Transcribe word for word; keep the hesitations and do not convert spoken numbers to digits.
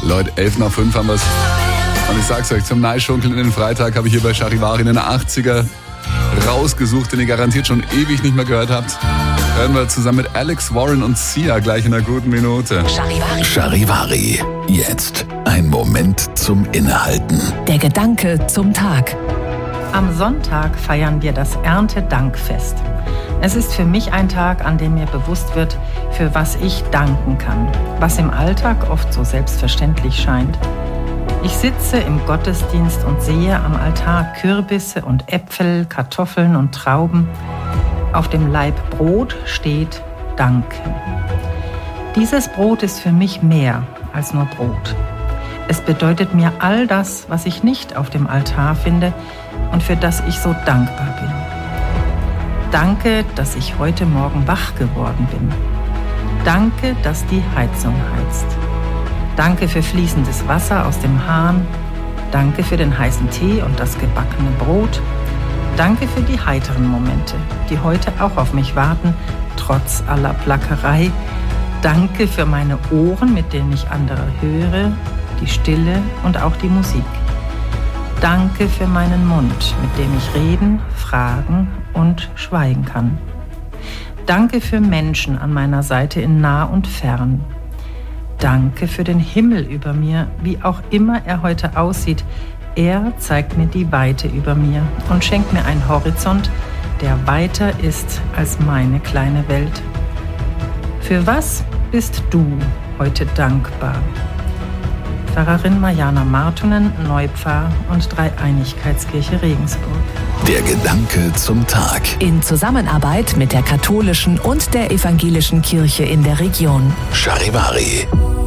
Leute, elf nach fünf haben wir es. Und ich sag's euch, zum Neischunkeln in den Freitag habe ich hier bei Charivari einen achtziger rausgesucht, den ihr garantiert schon ewig nicht mehr gehört habt. Hören wir zusammen mit Alex Warren und Sia gleich in einer guten Minute. Charivari. Charivari. Jetzt ein Moment zum Innehalten. Der Gedanke zum Tag. Am Sonntag feiern wir das Erntedankfest. Es ist für mich ein Tag, an dem mir bewusst wird, für was ich danken kann, was im Alltag oft so selbstverständlich scheint. Ich sitze im Gottesdienst und sehe am Altar Kürbisse und Äpfel, Kartoffeln und Trauben. Auf dem Laib Brot steht Danke. Dieses Brot ist für mich mehr als nur Brot. Es bedeutet mir all das, was ich nicht auf dem Altar finde und für das ich so dankbar bin. Danke, dass ich heute Morgen wach geworden bin. Danke, dass die Heizung heizt. Danke für fließendes Wasser aus dem Hahn. Danke für den heißen Tee und das gebackene Brot. Danke für die heiteren Momente, die heute auch auf mich warten, trotz aller Plackerei. Danke für meine Ohren, mit denen ich andere höre, die Stille und auch die Musik. Danke für meinen Mund, mit dem ich reden, fragen und schweigen kann. Danke für Menschen an meiner Seite in nah und fern. Danke für den Himmel über mir, wie auch immer er heute aussieht. Er zeigt mir die Weite über mir und schenkt mir einen Horizont, der weiter ist als meine kleine Welt. Für was bist du heute dankbar? Pfarrerin Mariana Martunen, Neupfarr und Dreieinigkeitskirche Regensburg. Der Gedanke zum Tag. In Zusammenarbeit mit der katholischen und der evangelischen Kirche in der Region. Charivari.